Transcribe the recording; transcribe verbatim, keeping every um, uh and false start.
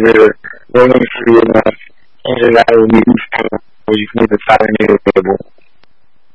we're going through uh, things that will be useful for you can either find me available.